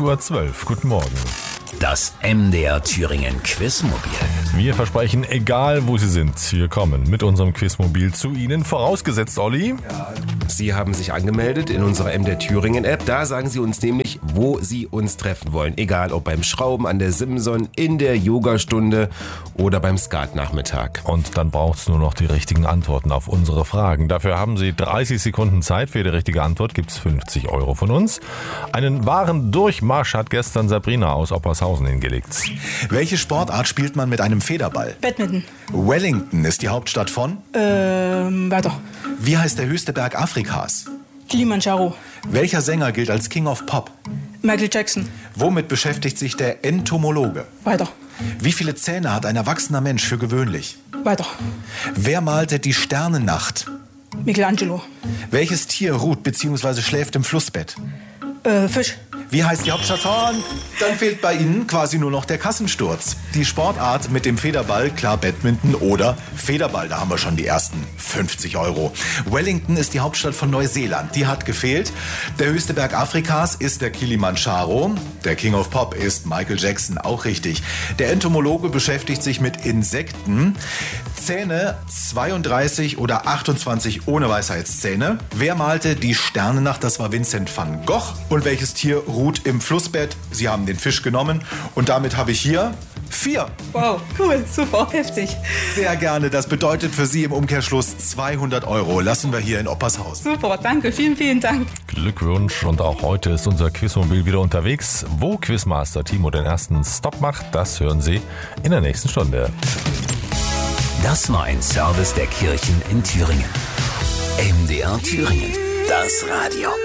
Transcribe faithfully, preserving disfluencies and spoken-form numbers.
Uhr zwölf. Guten Morgen. Das M D R Thüringen Quizmobil. Wir versprechen, egal wo Sie sind, wir kommen mit unserem Quizmobil zu Ihnen. Vorausgesetzt, Olli. Ja, Sie haben sich angemeldet in unserer M D R Thüringen App. Da sagen Sie uns nämlich, wo Sie uns treffen wollen. Egal ob beim Schrauben an der Simson, in der Yogastunde oder beim Skatnachmittag. Und dann braucht es nur noch die richtigen Antworten auf unsere Fragen. Dafür haben Sie dreißig Sekunden Zeit. Für jede richtige Antwort gibt es fünfzig Euro von uns. Einen wahren Durchmarsch hat gestern Sabrina aus Oppershausen hingelegt. Welche Sportart spielt man mit einem Federball? Badminton. Wellington ist die Hauptstadt von? Ähm, weiter. Wie heißt der höchste Berg Afrikas? Kilimanjaro. Welcher Sänger gilt als King of Pop? Michael Jackson. Womit beschäftigt sich der Entomologe? Weiter. Wie viele Zähne hat ein erwachsener Mensch für gewöhnlich? Weiter. Wer malte die Sternennacht? Michelangelo. Welches Tier ruht bzw. schläft im Flussbett? Äh, Fisch. Wie heißt die Hauptstadt von? Dann fehlt bei Ihnen quasi nur noch der Kassensturz. Die Sportart mit dem Federball, klar Badminton oder Federball, da haben wir schon die ersten fünfzig Euro. Wellington ist die Hauptstadt von Neuseeland, die hat gefehlt. Der höchste Berg Afrikas ist der Kilimanjaro. Der King of Pop ist Michael Jackson, auch richtig. Der Entomologe beschäftigt sich mit Insekten. Zähne zweiunddreißig oder achtundzwanzig ohne Weisheitszähne. Wer malte die Sternennacht? Das war Vincent van Gogh. Und welches Tier ruht im Flussbett? Sie haben den Fisch genommen. Und damit habe ich hier vier. Wow, cool, super, heftig. Sehr gerne. Das bedeutet für Sie im Umkehrschluss zweihundert Euro. Lassen wir hier in Oppershausen. Super, danke, vielen, vielen Dank. Glückwunsch. Und auch heute ist unser Quizmobil wieder unterwegs. Wo Quizmaster Timo den ersten Stopp macht, das hören Sie in der nächsten Stunde. Das war ein Service der Kirchen in Thüringen. M D R Thüringen, das Radio.